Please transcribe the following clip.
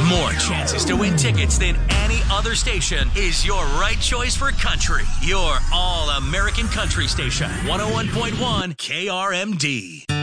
More chances to win tickets than any other station is your right choice for country. Your all-American country station, 101.1 KRMD.